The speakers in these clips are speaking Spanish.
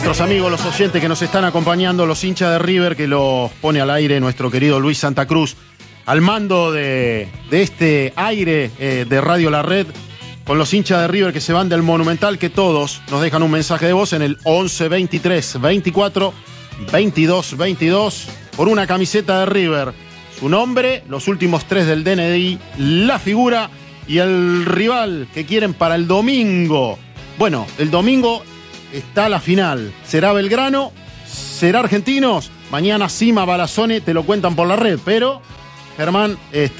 nuestros amigos, los oyentes que nos están acompañando, los hinchas de River, que los pone al aire nuestro querido Luis Santa Cruz, al mando de este aire de Radio La Red, con los hinchas de River que se van del Monumental, que todos nos dejan un mensaje de voz en el 11 23 24 22 22 por una camiseta de River. Su nombre, los últimos 3 del DNI, la figura y el rival que quieren para el domingo. Bueno, el domingo está la final. ¿Será Belgrano? ¿Será Argentinos? Mañana Sima, Balazone, te lo cuentan por la red. Pero, Germán,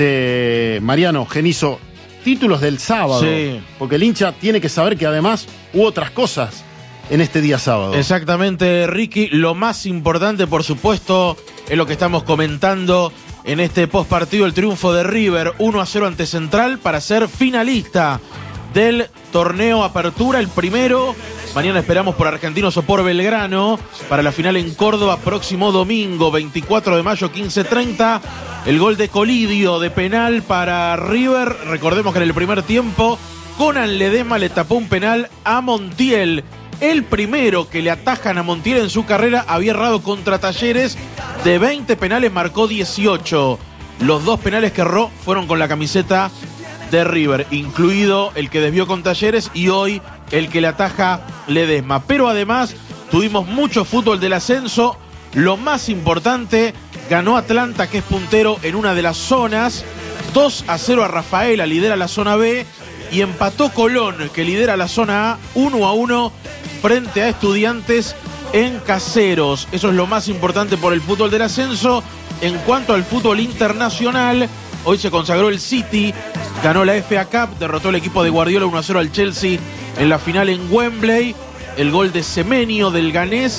Mariano, Genizo, títulos del sábado. Sí. Porque el hincha tiene que saber que además hubo otras cosas en este día sábado. Exactamente, Ricky. Lo más importante, por supuesto, es lo que estamos comentando en este postpartido, el triunfo de River 1-0 ante Central para ser finalista del torneo Apertura, el primero. Mañana esperamos por Argentinos o por Belgrano para la final en Córdoba, próximo domingo 24 de mayo 15:30. El gol de Colidio de penal para River. Recordemos que en el primer tiempo Conan Ledesma le tapó un penal a Montiel. El primero que le atajan a Montiel en su carrera. Había errado contra Talleres. De 20 penales marcó 18. Los 2 penales que erró fueron con la camiseta de River, incluido el que desvió con Talleres y hoy el que le ataja Ledesma. Pero además tuvimos mucho fútbol del ascenso. Lo más importante, ganó Atlanta, que es puntero en una de las zonas. 2-0 a Rafaela, lidera la zona B. Y empató Colón, que lidera la zona A, 1-1 frente a Estudiantes en Caseros. Eso es lo más importante por el fútbol del ascenso. En cuanto al fútbol internacional, hoy se consagró el City, ganó la FA Cup, derrotó el equipo de Guardiola 1-0 al Chelsea en la final en Wembley. El gol de Semenyo del ganés,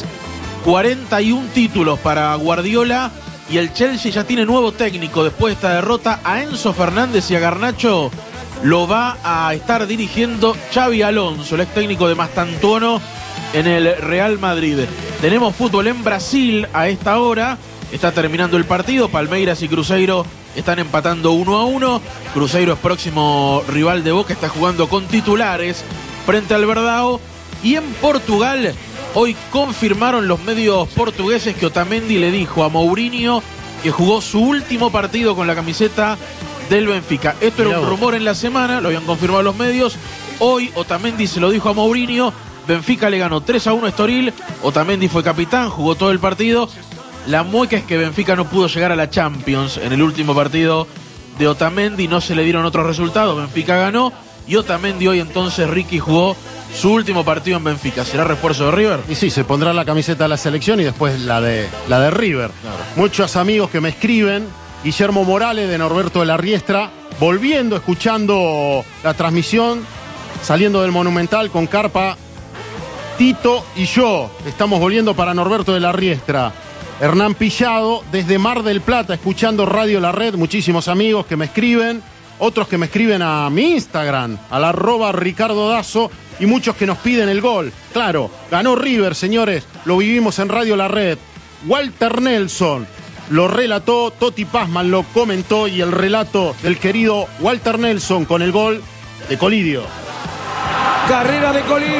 41 títulos para Guardiola. Y el Chelsea ya tiene nuevo técnico después de esta derrota. A Enzo Fernández y a Garnacho lo va a estar dirigiendo Xabi Alonso, el ex técnico de Mastantuono en el Real Madrid. Tenemos fútbol en Brasil a esta hora. Está terminando el partido. Palmeiras y Cruzeiro están empatando 1-1. Cruzeiro es próximo rival de Boca. Está jugando con titulares frente al Verdão. Y en Portugal, hoy confirmaron los medios portugueses que Otamendi le dijo a Mourinho que jugó su último partido con la camiseta del Benfica. Esto era un rumor en la semana, lo habían confirmado los medios. Hoy Otamendi se lo dijo a Mourinho. Benfica le ganó 3-1 a Estoril. Otamendi fue capitán, jugó todo el partido. La mueca es que Benfica no pudo llegar a la Champions en el último partido de Otamendi. No se le dieron otros resultados. Benfica ganó. Y Otamendi hoy entonces, Ricky, jugó su último partido en Benfica. ¿Será refuerzo de River? Y sí, se pondrá la camiseta de la selección y después la de River. Claro. Muchos amigos que me escriben. Guillermo Morales de Norberto de la Riestra, volviendo, escuchando la transmisión, saliendo del Monumental con carpa. Tito y yo estamos volviendo para Norberto de la Riestra. Hernán Pillado desde Mar del Plata, escuchando Radio La Red. Muchísimos amigos que me escriben, otros que me escriben a mi Instagram, al @Ricardo Dazo, y muchos que nos piden el gol. Claro, ganó River, señores, lo vivimos en Radio La Red. Walter Nelson lo relató, Toti Pazman lo comentó, y el relato del querido Walter Nelson con el gol de Colidio. Carrera de Colidio.